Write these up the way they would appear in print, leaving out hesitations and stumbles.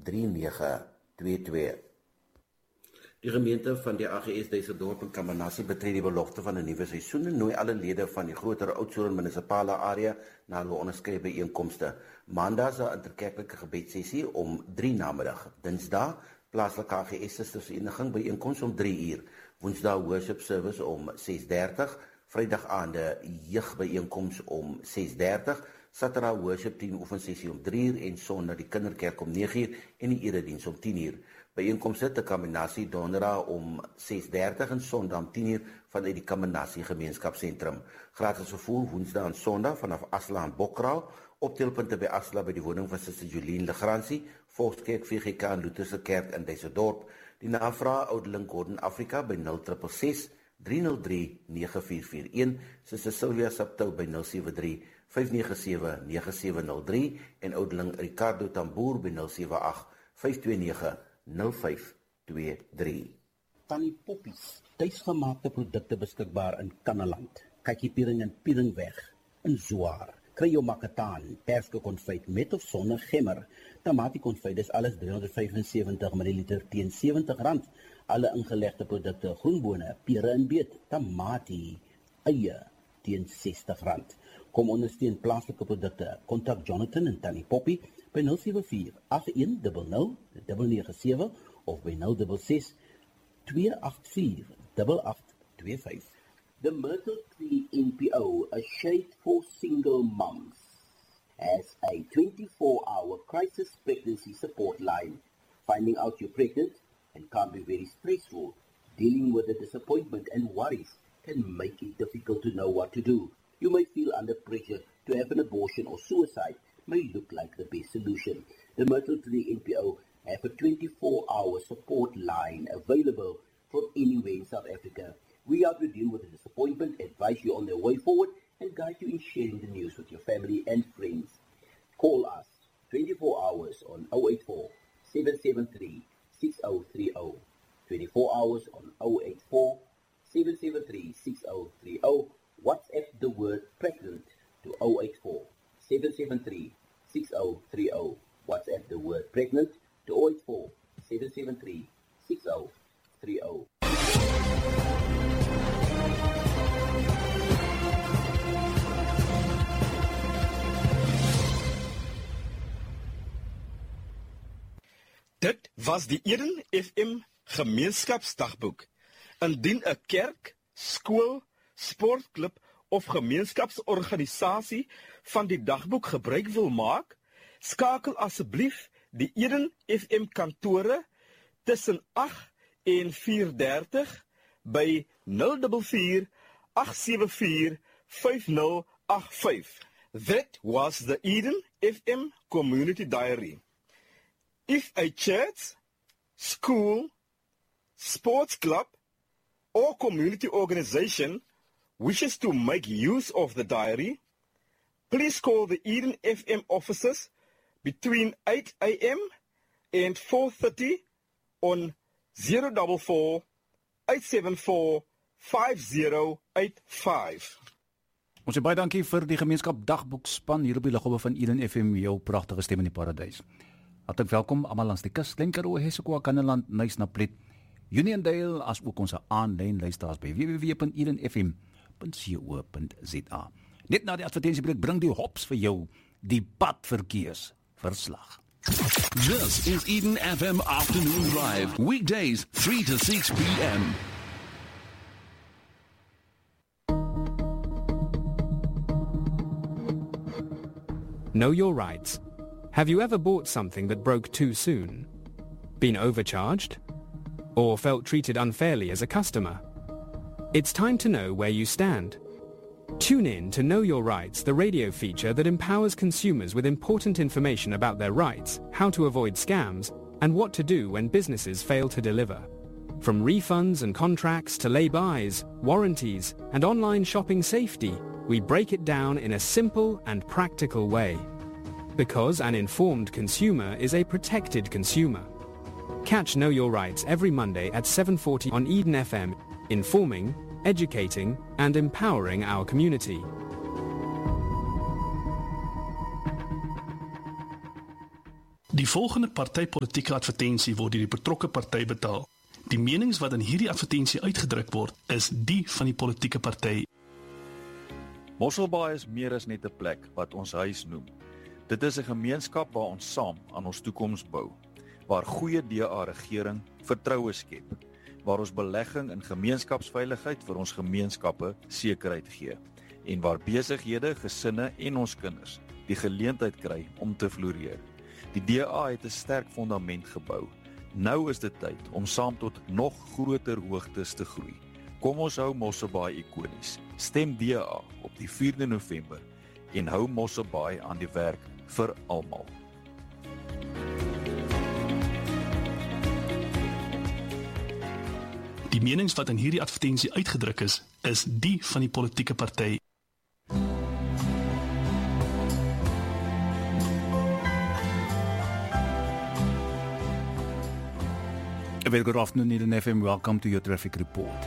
3922. Die gemeente van die AGS Duisendorp en Kamanasie betree die belofte van 'n nuwe seisoen en nooi alle lede van die groter Oudtshoorn munisipale area na hulle onderskrywe bijeenkomste. Maandag is 'n interkerklike gebedssessie om 3 namiddag. Dinsdag plaaslike AGS Sistersvereniging bijeenkoms om 3 uur. Woensdag worship service om 6:30. Vrydag aande jeugbyeenkoms om 6:30. Saterdag worship team oefensessie om 3 uur en Sondag die kinderkerk om 9 uur en die erediens om 10 uur. Bijeenkomste te Kamanasie donderdag om 6:30 en Sondag om 10 uur vanuit die Kamanasie gemeenskapsentrum. Gratis vervoer woensdag en Sondag vanaf Asla en Bokraal. Optelpunte by Asla by die woning van Suster Jolien Legrandsie, Volkskerk VGK en Lutherse Kerk in Duisendorp. Die navraag Oudeling Gordon Afrika by 0666 303 9441, Suster Sylvia Saptou by 073 597 9703 en Oudeling Ricardo Tamboer by 078 529 0523. Tannie Poppies, tuisgemaakte produkte beskikbaar in Kannaland. Kykie-piering en pieringweg in Zwaar. Kry jou makataan, perske konfyt met of sonder gemmer. Tamatie konfyt is alles 375 ml teen R70. Alle ingelegde produkte, groenbone, pere en beet, tamatie, eie teen R60. Kom ondersteun plaaslike produkte. Kontak Jonathan en Tannie Poppy by 074 8100 997 of by 066 284 8825. The Myrtle Tree NPO, a shade for single moms, has a 24-hour crisis pregnancy support line. Finding out you're pregnant and can't be very stressful. Dealing with the disappointment and worries can make it difficult to know what to do. You may feel under pressure to have an abortion, or suicide may look like the best solution. The Myrtle Tree NPO have a 24-hour support line available from anywhere in South Africa. We are to deal with the disappointment, advise you on the way forward, and guide you in sharing the news with your family and friends. Call us 24 hours on 084 773 6030. 24 hours on 084 773 6030. WhatsApp the word pregnant to 084 773 6030. WhatsApp the word pregnant to 084 773 6030. Dit was die Eden FM gemeenskapsdagboek. Indien 'n kerk, skool, sportklub of gemeenskapsorganisasie van die dagboek gebruik wil maak, skakel asseblief die Eden FM kantore tussen 8 en 4:30 by 044 874 5085. That was the Eden FM Community Diary. If a church, school, sports club, or community organization wishes to make use of the diary, please call the Eden FM offices between 8 a.m. and 4:30 on 044 874 5085. Ons sê baie dankie vir die gemeenskap dagboekspan hier op die lughawe van Eden FM, jou pragtige stem in die paradys. Hartlik welkom almal langs die kus, Klein Karoo, Hessequa, Kannaland, Nuisnaplet, Uniondale, as ook ons aanlyn luisteraars by www.edenfm.co.za. Net na die advertensiebreek bring die hops vir jou die padverkeersverslag. This is Eden FM Afternoon Drive, weekdays 3 to 6 p.m. Know your rights. Have you ever bought something that broke too soon? Been overcharged? Or felt treated unfairly as a customer? It's time to know where you stand. Tune in to Know Your Rights, the radio feature that empowers consumers with important information about their rights, how to avoid scams, and what to do when businesses fail to deliver. From refunds and contracts to lay-bys, warranties, and online shopping safety, we break it down in a simple and practical way. Because an informed consumer is a protected consumer. Catch Know Your Rights every Monday at 7:40 on Eden FM, informing, educating, and empowering our community. Die volgende partypolitieke advertensie word deur die betrokke party betaal. Die menings wat in hierdie advertensie uitgedruk word, is die van die politieke party. Mosselbaai is meer as net 'n plek wat ons huis noem. Dit is 'n gemeenskap waar ons saam aan ons toekoms bou, waar goeie DA-regering vertroue skep, waar ons belegging in gemeenskapsveiligheid vir ons gemeenskappe sekerheid gee, en waar besighede, gesinne en ons kinders die geleentheid kry om te floreer. Die DA het 'n sterk fondament gebou. Nou is dit tyd om saam tot nog groter hoogtes te groei. Kom ons hou Mosselbaai ikonies. Stem DA op die 4de November en hou Mosselbaai aan die werk vir almal. Die menings wat in hierdie advertensie uitgedruk is die van die politieke party. A very good afternoon, Eden FM. Welcome to your traffic report.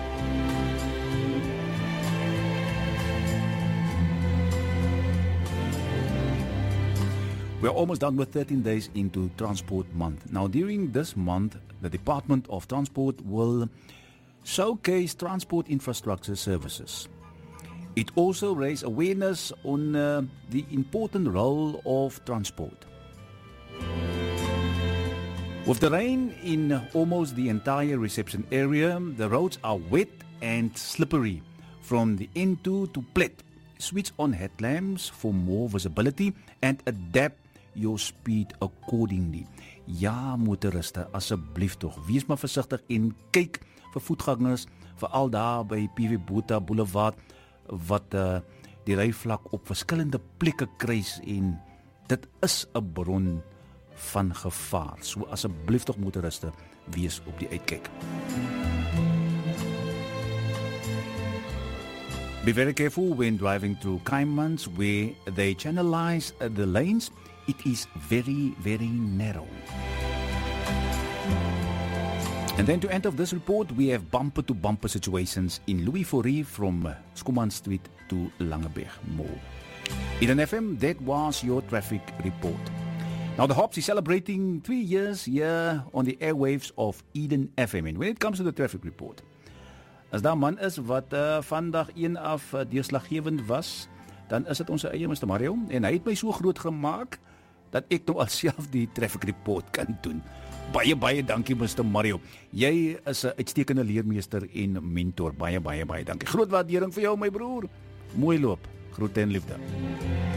We're almost done with 13 days into Transport Month. Now, during this month, the Department of Transport will showcase transport infrastructure services. It also raises awareness on the important role of transport. With the rain in almost the entire reception area, the roads are wet and slippery from the N2 to Plet. Switch on headlamps for more visibility and adapt your speed accordingly. Ja, motoriste, asseblief tog, wees maar versigtig en kyk vir voetgangers, veral daar by PV Botha Boulevard, wat die ryvlak op verskillende plekke kruis, en dit is 'n bron van gevaar. So asseblief tog motoriste, wees op die uitkyk. Be very careful when driving through Caimans where they channelize the lanes. It is very, very narrow. And then to end of this report, we have bumper-to-bumper situations in Louis Fourie from Schoeman Street to Langeberg Mall. Eden FM, that was your traffic report. Now the Hops is celebrating 3 years here on the airwaves of Eden FM. And when it comes to the traffic report, as daar man is wat vandag 1 af deurslaggewend was, dan is dit ons eie Mr. Mario, en hy het my so groot gemaak dat ek nou alself die traffic report kan doen. Baie, baie dankie Mr. Mario. Jy is 'n uitstekende leermeester en mentor. Baie, baie, baie dankie. Groot waardering vir jou my broer. Mooi loop. Groete en liefde.